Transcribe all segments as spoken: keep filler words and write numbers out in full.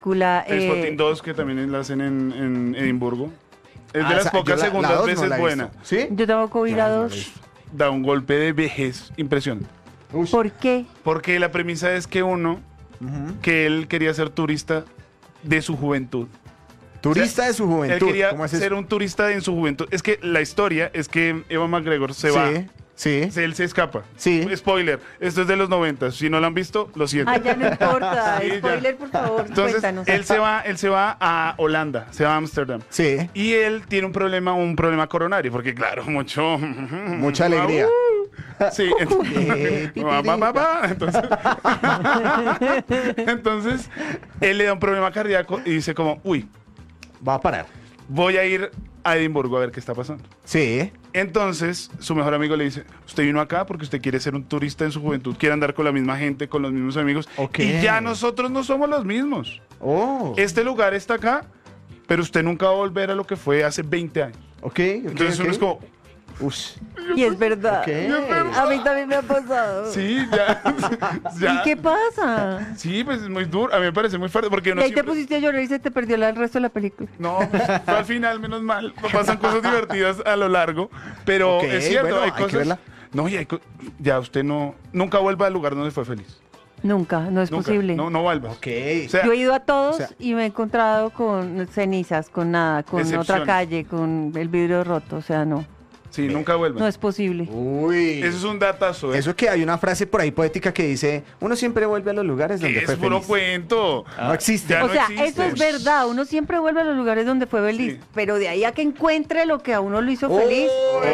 película. Trainspotting Eh, dos, que también la hacen en, en Edimburgo. Es Ah, de las esa- pocas yo la- la segundas dos no veces la he buena. visto. ¿Sí? yo tampoco vi la No, no la he dos. visto. Da un golpe de vejez impresionante. Uy. ¿Por qué? Porque la premisa es que uno, Ujú. que él quería ser turista de su juventud. Turista de su juventud. Él quería ¿Cómo es eso? ser un turista en su juventud. Es que la historia es que Ewan McGregor se va. Sí, sí. Se- Él se escapa. Sí. Spoiler, esto es de los noventas. Si no lo han visto, lo siento. Ah, ya no importa. Sí, ya. Spoiler, por favor, Entonces, cuéntanos. él se va, él se va a Holanda, se va a Ámsterdam. Sí. Y él tiene un problema, un problema coronario, porque claro, mucho... Mucha alegría. Sí, entonces, va, va, va, va. Entonces, entonces, él le da un problema cardíaco y dice como, uy, Va a parar. voy a ir a Edimburgo a ver qué está pasando. Sí. Entonces, su mejor amigo le dice, usted vino acá porque usted quiere ser un turista en su juventud, quiere andar con la misma gente, con los mismos amigos. Ok. Y ya nosotros no somos los mismos. Oh. Este lugar está acá, pero usted nunca va a volver a lo que fue hace veinte años. Ok, ok, Entonces ok. uno es como, Ush. Y es verdad. Ok. A mí también me ha pasado. sí, ya. ya. ¿Y qué pasa? Sí, pues es muy duro. A mí me parece muy fuerte porque Y uno ahí te siempre- pusiste a llorar y se te perdió la- el resto de la película. No, pues, fue al final, menos mal. Pasan cosas divertidas a lo largo. Pero Ok, es cierto, bueno, hay hay que cosas. verla. No, y hay co- ya usted no. Nunca vuelva al lugar donde fue feliz. Nunca, no es Nunca. posible. No, no vuelvas. Ok. O sea, Yo he ido a todos o sea- y me he encontrado con cenizas, con nada, con otra Excepciones. calle, con el vidrio roto. O sea, no, sí, nunca vuelvas. no es posible. Uy. Eso es un datazo. ¿eh? Eso que hay una frase por ahí poética que dice, uno siempre vuelve a los lugares donde Que fue es puro feliz. cuento. No existe. Ya O no sea, existe. eso es verdad. Uno siempre vuelve a los lugares donde fue feliz, Sí. pero de ahí a que encuentre lo que a uno lo hizo Uy. feliz.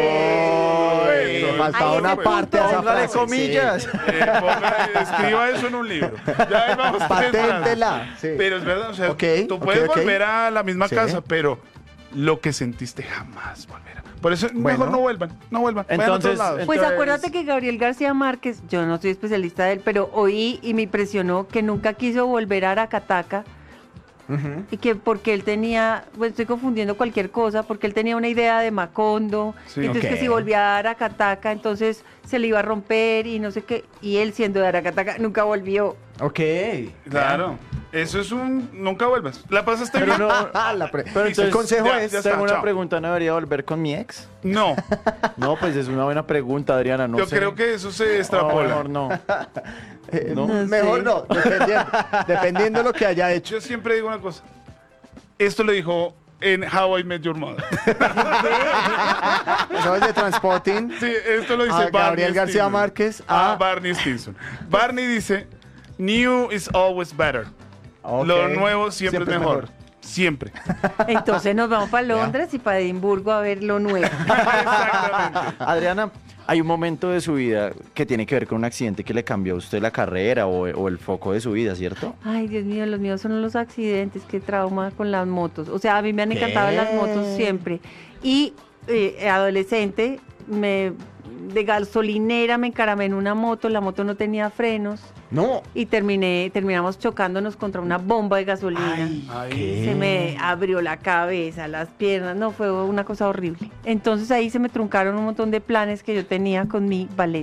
Uy, le faltaba Ahí una ese parte a punto. esa Póngale frase. comillas. Eh, ponga- escriba eso en un libro. Ya ahí vamos. Sí. tres más. Paténtela. Sí. Pero es verdad, o sea, Ok, tú ok, puedes ok. volver a la misma Sí. casa, pero lo que sentiste jamás volverá. Por eso Bueno. mejor no vuelvan, no vuelvan. Vayan a otros Entonces, lados. Pues Entonces- acuérdate que Gabriel García Márquez, yo no soy especialista de él, pero oí y me impresionó que nunca quiso volver a Aracataca Ujú. y que porque él tenía, bueno, estoy confundiendo cualquier cosa, porque él tenía una idea de Macondo, Sí. y entonces Ok. que si volvía a Aracataca, entonces se le iba a romper y no sé qué, y él siendo de Aracataca nunca volvió. Ok. Claro. Eso es un. Nunca vuelvas. La pasaste Pero bien. no, La pre- pero el entonces, consejo ya- es... ya está. tengo una chao. pregunta, ¿no debería volver con mi ex? No, No, pues es una buena pregunta, Adriana, no yo sé. creo que eso se No, extrapola. mejor no. eh, No. No mejor sé. no, dependiendo, dependiendo de lo que haya hecho. Yo siempre digo una cosa. Esto lo dijo en How I Met Your Mother. ¿Sabes de Transporting? Sí, esto lo dice A Barney Gabriel García Stinson. Márquez, A a- Barney Stinson. Barney dice, new is always better. Ok. Lo nuevo siempre, Siempre es es mejor. mejor. Siempre. Entonces nos vamos para Londres y para Edimburgo a ver lo nuevo. Exactamente. Adriana, hay un momento de su vida que tiene que ver con un accidente que le cambió a usted la carrera o, o el foco de su vida, ¿cierto? Ay, Dios mío, los míos son los accidentes, qué trauma con las motos. O sea, a mí me han encantado las motos siempre. Y eh, adolescente, me, de gasolinera me encaramé en una moto, la moto no tenía frenos No. y terminé, terminamos chocándonos contra una bomba de gasolina. Ay, Se me abrió la cabeza, las piernas, no, fue una cosa horrible. Entonces ahí se me truncaron un montón de planes que yo tenía con mi ballet.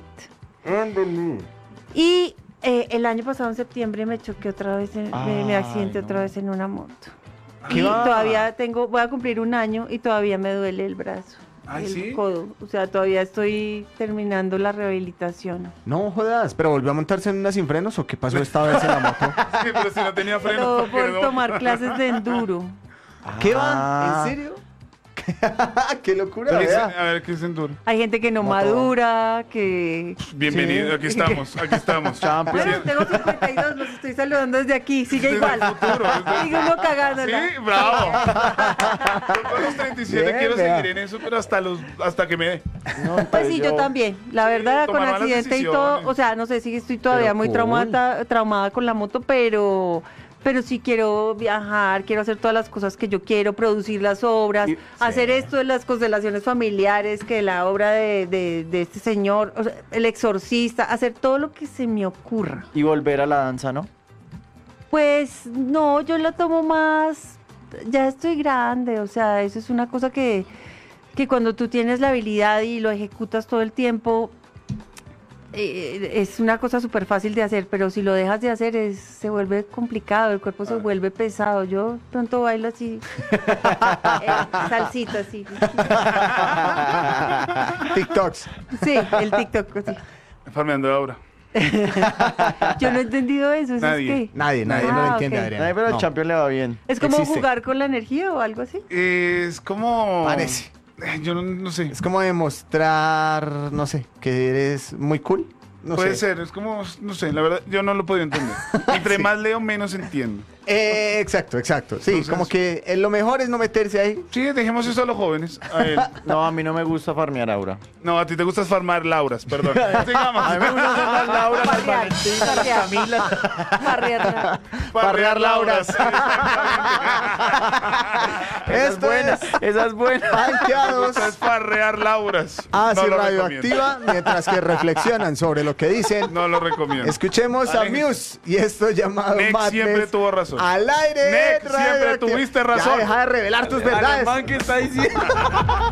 Y eh, el año pasado en septiembre me choqué otra vez, en- me, me Ay, accidenté no. otra vez en una moto. ¿Qué Y va? todavía tengo, voy a cumplir un año y todavía me duele el brazo, Ay, el ¿sí? codo. O sea, todavía estoy terminando la rehabilitación. No jodas, pero volvió a montarse en una sin frenos o qué pasó esta vez en la moto. sí, pero si no tenía freno. Pero ¿por qué por no? tomar clases de enduro. ¿Qué Ah. va? ¿En serio? ¡Qué locura! ¿Qué es- vea. A ver, ¿qué es enduro? Hay gente que no Moto. madura, que... Bienvenido, aquí estamos, aquí estamos. Champions. Bueno, tengo cincuenta y dos, los estoy saludando desde aquí, sigue Desde igual. el futuro, desde- Sigue uno cagándola. Sí, bravo. Yo con los treinta y siete Bien, quiero vea. seguir en eso, pero hasta los hasta que me dé. No, Pues entonces sí, yo también. La Sí, verdad, con tomar malas accidente y todo, decisiones. o sea, no sé si estoy todavía Pero muy cool. traumada, traumada con la moto, pero pero sí quiero viajar, quiero hacer todas las cosas que yo quiero, producir las obras, Y- hacer sí. esto de las constelaciones familiares, que la obra de, de, de este señor, o sea, El Exorcista, hacer todo lo que se me ocurra. Y volver a la danza, ¿no? Pues no, yo lo tomo más, ya estoy grande, o sea, eso es una cosa que, que cuando tú tienes la habilidad y lo ejecutas todo el tiempo, eh, es una cosa súper fácil de hacer, pero si lo dejas de hacer es, se vuelve complicado, el cuerpo se vuelve pesado. Yo pronto bailo así, eh, salsita así. TikToks. Sí, el TikTok así. Farmeando ahora. Yo no he entendido eso. ¿eso Nadie. es qué? Nadie, nadie Ah, no lo entiende, ok. Adriana. Ay, pero al No. champion le va bien. ¿Es como Existe. jugar con la energía o algo así? Es como... Parece. Eh, Yo no, no sé. Es como demostrar, no sé, que eres muy cool. No Puede sé. ser, es como, no sé, la verdad, yo no lo podía entender. Entre más leo, menos entiendo. Eh, exacto, exacto. Sí, Entonces- como que eh, lo mejor es no meterse ahí. Sí, dejemos eso a los jóvenes. A él. No, a mí no me gusta farmear aura. No, a ti te gusta farmar Lauras, perdón. Sigamos. A mí me gusta farmear Laura, las Farrear, Valentinas, las farrear. Camilas. Farrear. Farrear Lauras. Esa es Esto buena, es esa es buena. Panqueados Esto es farrear Lauras. a No lo radioactiva mientras que reflexionan sobre lo que dicen. recomiendo. No lo recomiendo. Escuchemos a Alex. Muse y esto llamado Next Madness siempre tuvo razón. al aire. Next siempre Radioactiva. tuviste razón. Ya deja de revelar tus verdades. Alemán, ¿qué está diciendo?